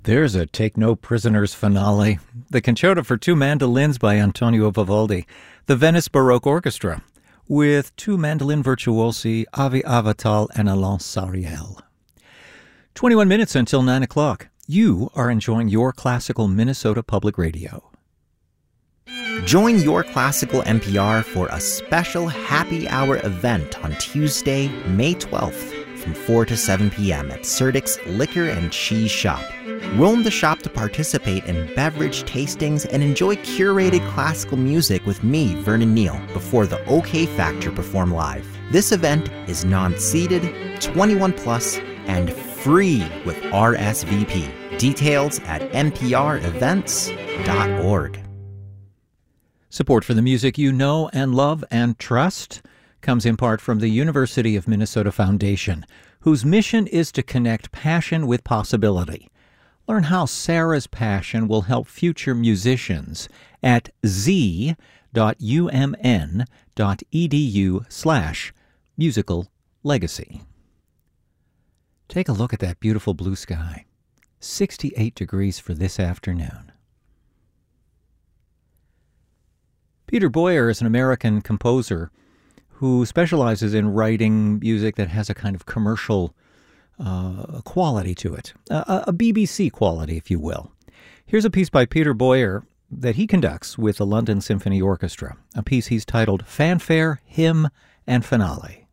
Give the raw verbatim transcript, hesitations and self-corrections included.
There's a Take No Prisoners finale. The Concerto for Two Mandolins by Antonio Vivaldi. The Venice Baroque Orchestra with two mandolin virtuosi, Avi Avital and Alain Sariel. twenty-one minutes until nine o'clock. You are enjoying Your Classical Minnesota Public Radio. Join Your Classical N P R for a special happy hour event on Tuesday, May twelfth from four to seven p.m. at Serdik's Liquor and Cheese Shop. Roam the shop to participate in beverage tastings and enjoy curated classical music with me, Vernon Neal, before the OK Factor perform live. This event is non-seated, twenty-one plus, and free with R S V P. Details at n p r events dot org. Support for the music you know and love and trust comes in part from the University of Minnesota Foundation, whose mission is to connect passion with possibility. Learn how Sarah's passion will help future musicians at z dot u m n dot e d u slash musical legacy. Take a look at that beautiful blue sky. sixty-eight degrees for this afternoon. Peter Boyer is an American composer who specializes in writing music that has a kind of commercial uh, quality to it, a, a B B C quality, if you will. Here's a piece by Peter Boyer that he conducts with the London Symphony Orchestra, a piece he's titled Fanfare, Hymn, and Finale.